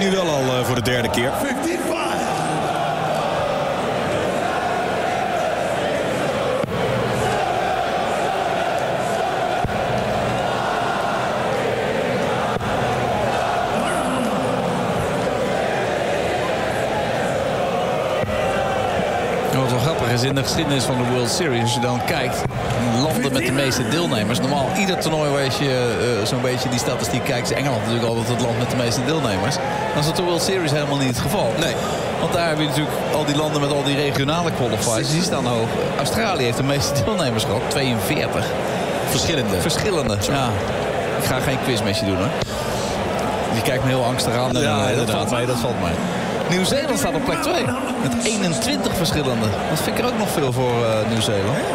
nu wel al voor de derde keer. 55. Wat wel grappig is in de geschiedenis van de World Series, als je dan kijkt, landen met de meeste deelnemers. Normaal, ieder toernooi waar je zo'n beetje die statistiek kijkt, is Engeland natuurlijk altijd het land met de meeste deelnemers. Dan is dat de World Series helemaal niet het geval. Nee. Want daar heb je natuurlijk al die landen met al die regionale qualifiers. Die staan hoog. Australië heeft de meeste deelnemers gehad, 42. Verschillende. Ja. Ik ga geen quiz met je doen, hoor. Je kijkt me heel angstig aan. Ja, dat valt mij. Nieuw-Zeeland staat op plek 2. Met 21 verschillende. Dat vind ik er ook nog veel voor Nieuw-Zeeland. Ja.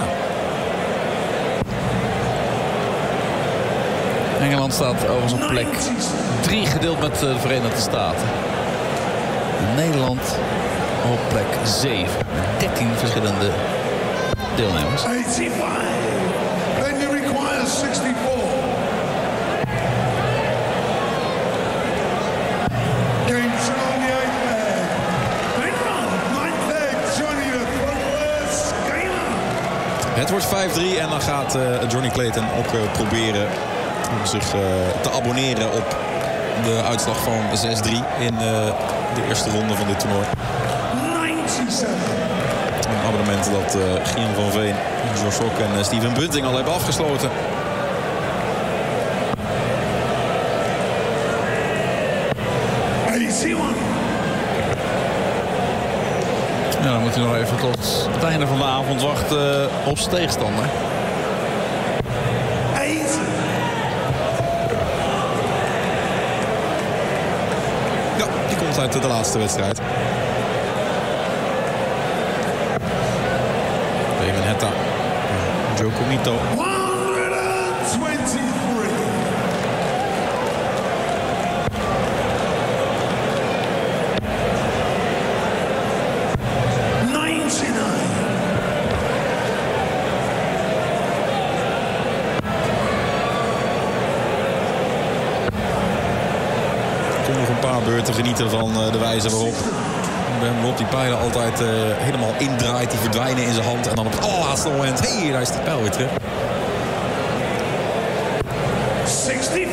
Engeland staat overigens op plek 3 gedeeld met de Verenigde Staten. Nederland op plek 7. Met 13 verschillende deelnemers. 85. Then you require 64. Game 2 on the 8th leg. They run 9th leg. Johnny the first gamer. Het wordt 5-3 en dan gaat Johnny Clayton ook proberen zich te abonneren op de uitslag van 6-3 in de eerste ronde van dit toernooi. 97. Een abonnement dat Gian van Veen, George Rock en Steven Bunting al hebben afgesloten. Ja, dan moet hij nog even tot het einde van de avond wachten op zijn tegenstander. 8. Ja, die komt uit de laatste wedstrijd. Raymond Hetta, Joe Comito. 123. Beurten genieten van de wijze waarop Ben Rob die pijlen altijd helemaal indraait. Die verdwijnen in zijn hand. En dan op het allerlaatste moment, hey, daar is die pijl weer terug. 65.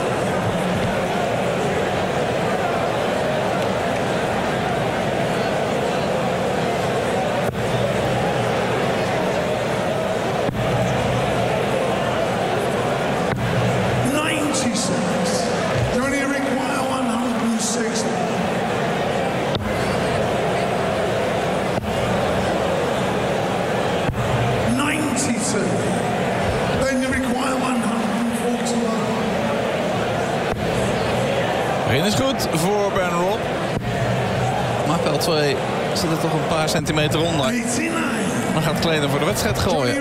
Begin is goed voor Ben Rob. Maar pijl 2 zit er toch een paar centimeter onder. Dan gaat Clayton voor de wedstrijd gooien.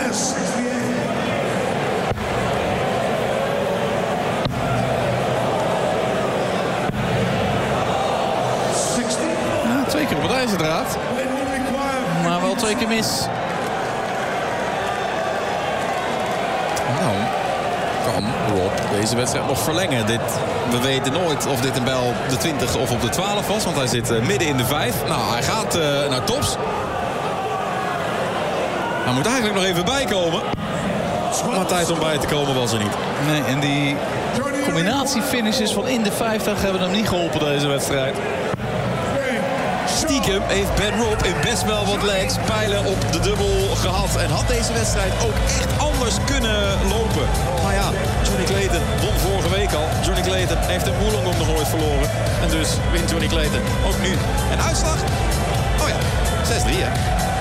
Ja, 2 keer op het ijzerdraad. Maar wel 2 keer mis. Nou, kan Rob deze wedstrijd nog verlengen. We weten nooit of dit een bel op de 20 of op de 12 was. Want hij zit midden in de 5. Nou, hij gaat naar tops. Hij moet eigenlijk nog even bijkomen. Maar tijd om bij te komen was er niet. Nee, en die combinatiefinishes van in de 50 hebben hem niet geholpen deze wedstrijd. Stiekem heeft Ben Rob in best wel wat legs pijlen op de dubbel gehad. En had deze wedstrijd ook echt anders kunnen lopen. Maar ja, Johnny Clayton won vorige week al. Johnny Clayton heeft een Wollongong ook nog nooit verloren. En dus wint Johnny Clayton ook nu. En uitslag? Oh ja, 6-3 hè.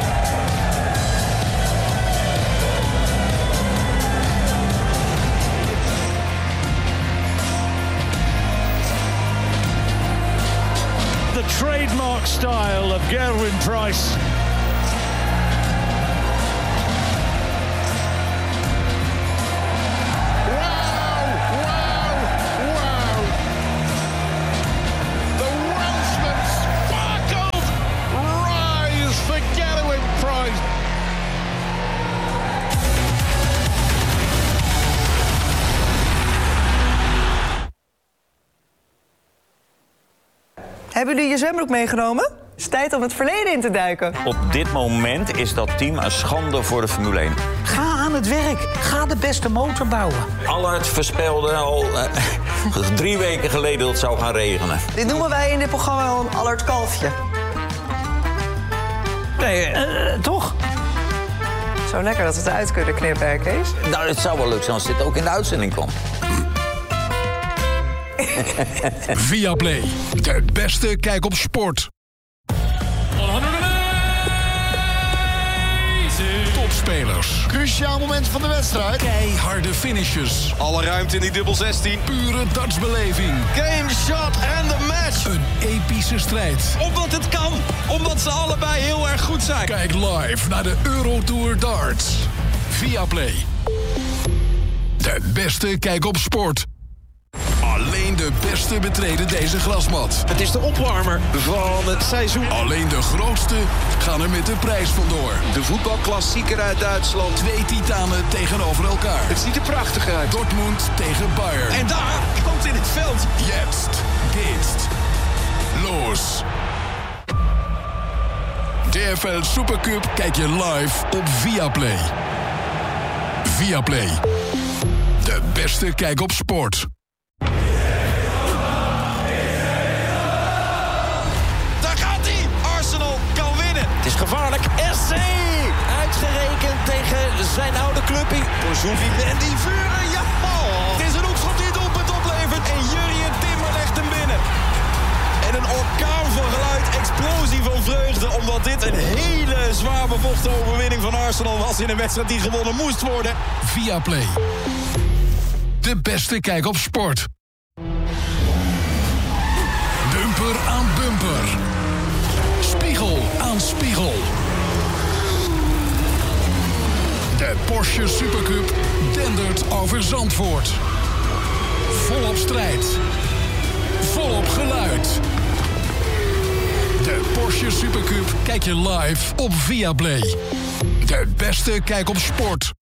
The trademark style of Gerwyn Price. The Welshman sparkled. Rise for Gerwyn Price. jullie je zwembroek meegenomen? Het is tijd om het verleden in te duiken. Op dit moment is dat team een schande voor de Formule 1. Ga aan het werk. Ga de beste motor bouwen. Allard voorspelde al 3 weken geleden dat het zou gaan regenen. Dit noemen wij in dit programma wel een Allard kalfje. Nee, toch? Zo lekker dat we het eruit kunnen knippen, hè, Kees? Nou, het zou wel leuk zijn als dit ook in de uitzending kwam. Viaplay, de beste kijk op sport. Topspelers. Cruciaal moment van de wedstrijd. Keiharde finishes. Alle ruimte in die dubbel 16. Pure dartsbeleving. Game shot and the match. Een epische strijd. Omdat het kan. Omdat ze allebei heel erg goed zijn. Kijk live naar de Eurotour Darts. Viaplay. De beste kijk op sport. Alleen de beste betreden deze grasmat. Het is de opwarmer van het seizoen. Alleen de grootste gaan er met de prijs vandoor. De voetbalklassieker uit Duitsland. 2 titanen tegenover elkaar. Het ziet er prachtig uit. Dortmund tegen Bayern. En daar komt in het veld. Jetzt geht's los. DFL Supercup kijk je live op Viaplay. Viaplay. De beste kijk op sport. Daar gaat hij. Arsenal kan winnen. Het is gevaarlijk. SC! Uitgerekend tegen zijn oude clubje. Bouzouki en die vuren. Ja! Het is een hoekschop die het doelpunt oplevert. En Jurrien Timber legt hem binnen. En een orkaan van geluid. Explosie van vreugde. Omdat dit een hele zwaar bevochten overwinning van Arsenal was in een wedstrijd die gewonnen moest worden. Viaplay. De beste kijk op sport. Bumper aan bumper. Spiegel aan spiegel. De Porsche Supercup dendert over Zandvoort. Volop strijd. Volop geluid. De Porsche Supercup kijk je live op Viaplay. De beste kijk op sport.